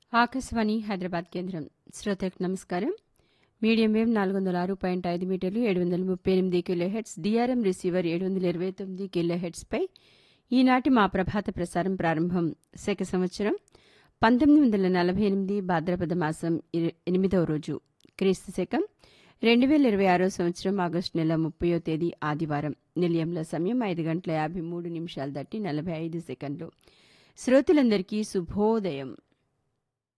ఆకాశవాణి హైదరాబాద్ కేంద్రం. శ్రోతలకు నమస్కారం. మీడియం వేవ్ 406.5 మీటర్లు 738 కిలోహెర్ట్జ్, డిఆర్ఎం రిసీవర్ 729 కిలోహెర్ట్జ్పై ఈనాటి మా ప్రభాత ప్రసారం ప్రారంభం. శక సంవత్సరం 1948 భాద్రపద మాసం 8వ రోజు, క్రీస్తు శకం 2026 సంవత్సరం ఆగస్టు నెల 30వ తేదీ ఆదివారం. నిలయంలో సమయం 5:53 దాటి 45 సెకండ్లు. శ్రోతలందరికీ శుభోదయం.